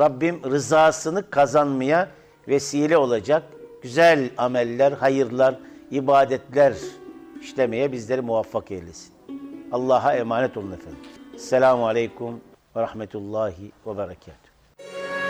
Rabbim rızasını kazanmaya vesile olacak güzel ameller, hayırlar, ibadetler işlemeye bizleri muvaffak eylesin. Allah'a emanet olun efendim. Selamun Aleyküm ve Rahmetullahi ve Berekatuhu.